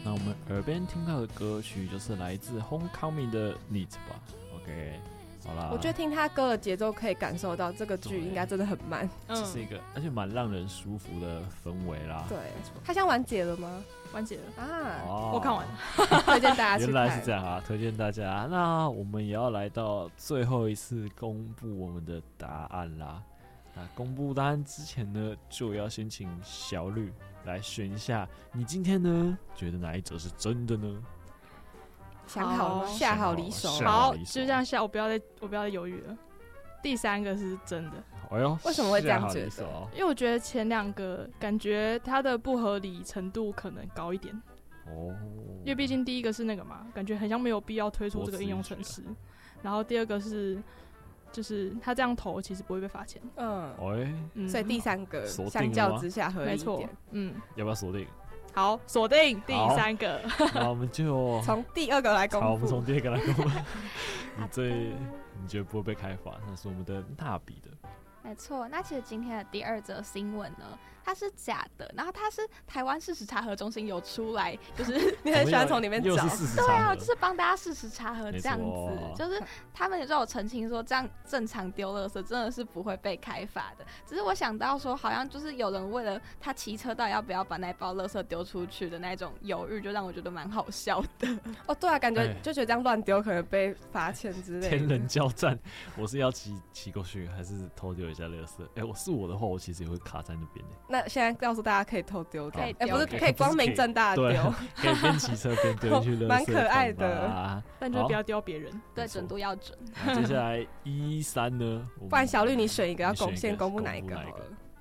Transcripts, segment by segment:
那我们耳边听到的歌曲就是来自 Homecoming 的 Neat 吧 OK 好啦， 我觉得听他歌的节奏可以感受到这个剧应该真的很慢， 这是一个而且蛮让人舒服的氛围啦。 对，他现在完结了吗？ 完结了啊， 我看完了， 推荐大家去看。 原来是这样啊，推荐大家。那我们也要来到最后一次公布我们的答案啦。那公布答案之前呢，就要先请小绿来选一下，你今天呢觉得哪一则是真的呢？ 想好了吗？下好离手。 好，就这样下，我不要再犹豫了。第三个是真的。 哎呦， 为什么会这样觉得？ 因为我觉得前两个感觉它的不合理程度可能高一点。 哦。 因为毕竟第一个是那个嘛，感觉很像没有必要推出这个应用程式。然后第二个是，就是他这样投其实不会被罚钱。 所以第三个相较之下合理一点。没错。 要不要锁定？ 好，锁定第三个。 那我们就从第二个来公布。 好，我们从第二个来公布。你觉得不会被开罚？那是我们的大比的。 没错，那其实今天的第二则新闻呢，它是假的，然后它是台湾事实查核中心有出来，就是你很喜欢从里面找， 对啊，就是帮大家事实查核这样子，就是他们就有澄清说，这样正常丢垃圾真的是不会被开罚的。只是我想到说，好像就是有人为了他骑车到底要不要把那包垃圾丢出去的那种犹豫，就让我觉得蛮好笑的。 哦，对啊，感觉就觉得这样乱丢可能被罚钱之类的。 天人交战，我是要骑过去，还是偷丢一下垃圾？我是我的话，我其实也会卡在那边的。 那现在告诉大家可以偷丢的，不是可以光明正大的丢， 可以边骑车边丢进去垃圾， 蛮可爱的。 但就不要丢别人， 对，准度要准。 接下来1、3呢？ 不然小绿你选一个，要先公布哪一个好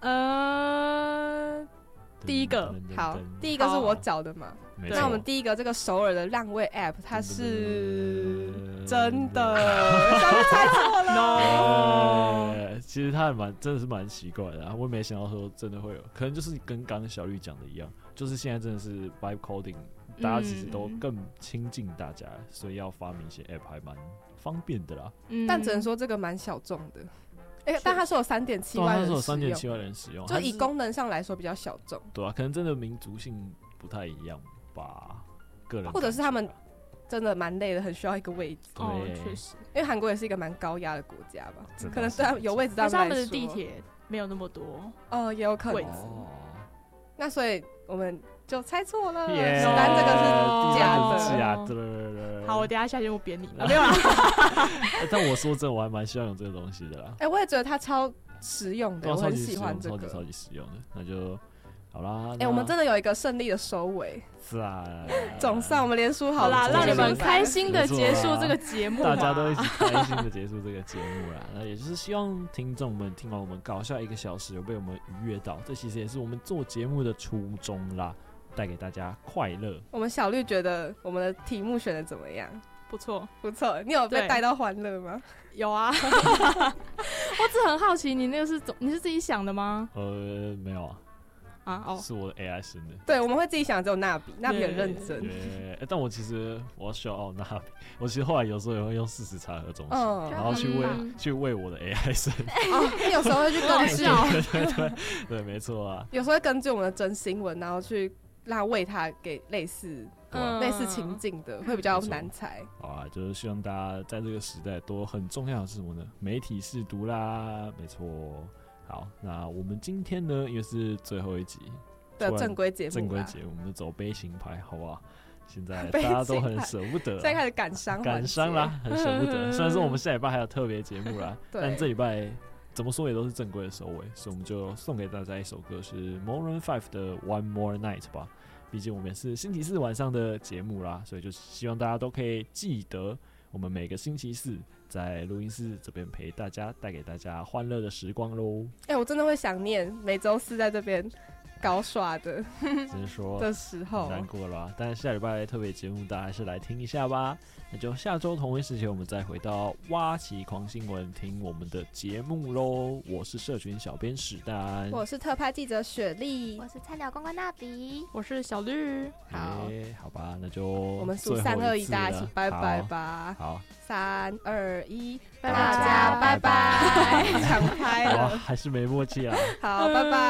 了？第一个好，第一个是我找的嘛。那我们第一个这个首尔的让位 App， 它是真的，小绿猜错了。 其实它真的是蛮奇怪的，我也没想到说真的会有，可能就是跟刚刚小绿讲的一样，就是现在真的是 vibe coding， 大家其实都更亲近大家，所以要发明一些 App 还蛮方便的啦。 但只能说这个蛮小众的。但他说有3.7万人使用， 他说有3.7万人使用， 就以功能上来说比较小众。 对啊，可能真的民族性不太一样吧，个人。 或者是他们真的蛮累的，很需要一个位置。 对，确实， 因为韩国也是一个蛮高压的国家吧，可能对他们有位置，但是他们的地铁没有那么多也有可能。那所以我们就猜错了， 但这个是假的。 好，我等一下下节目扁你了，没有啦。 但我说真的，我还蛮希望有这个东西的啦。 我也觉得它超实用的，我很喜欢这个， 超级实用的。那就好啦。 我们真的有一个胜利的收尾。 是啊， 总算我们连输好啦，让你们开心的结束这个节目， 大家都一起开心的结束这个节目啦。那也就是希望听众们听完我们搞笑1个小时，有被我们愉悦到，这其实也是我们做节目的初衷啦，带给大家快乐。 我们小绿觉得我们的题目选的怎么样？ 不错， 不错。你有被带到欢乐吗？ 有啊。我只很好奇，你那个你是自己想的吗？ 没有啊。是我的 AI 生的。 对，我们会自己想，只有娜比很认真。 但我其实我要shout out娜比，我其实后来有时候也会用事实查核中心，然后去喂我的 AI 生。 你有时候会去更新， 对，没错啊。 有时候会根据我们的真新闻，然后去让他喂他给类似情境的，会比较难猜。 好啊，就是希望大家在这个时代都很重要的是什么呢？媒体识读啦，没错。好，那我们今天呢，因为是最后一集的正规节目， 我们就走悲情牌，好不好？现在大家都很舍不得， 现在开始感伤啦，很舍不得。虽然说我们下礼拜还有特别节目啦，但这礼拜怎么说也都是正规的收尾，所以我们就送给大家一首歌，是 Maroon 5的 One More Night 吧。毕竟我们也是星期四晚上的节目啦，所以就希望大家都可以记得，我们每个星期四在录音室这边陪大家，带给大家欢乐的时光咯。 我真的会想念每周四在这边搞耍的， 只是说的时候难过了吧。但是下礼拜特别节目大家还是来听一下吧。那就下周同一时间我们再回到挖起狂新闻听我们的节目咯。我是社群小编史丹， 我是特派记者雪莉， 我是菜鸟公关娜比， 我是小绿。 好吧，那就我们数3、2、1，大家一起拜拜吧。 好 ，3、2、1， 大家拜拜。 抢拍了， 还是没默契啊。 好，拜拜。